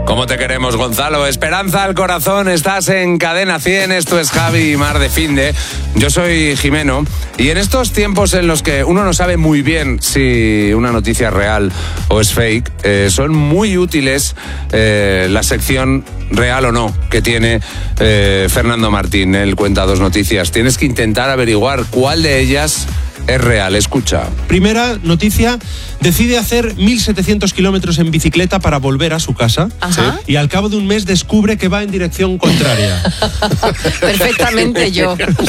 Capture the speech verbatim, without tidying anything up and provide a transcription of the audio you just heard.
¿Cómo te queremos, Gonzalo? Esperanza al corazón, estás en Cadena cien, esto es Javi y Mar de Finde. Yo soy Jimeno y en estos tiempos en los que uno no sabe muy bien si una noticia es real o es fake, eh, son muy útiles eh, la sección real o no que tiene eh, Fernando Martín. Él cuenta dos noticias. Tienes que intentar averiguar cuál de ellas es real. Escucha. Primera noticia, decide hacer mil setecientos kilómetros en bicicleta para volver a su casa. Ajá. Y al cabo de un mes descubre que va en dirección contraria. Perfectamente yo.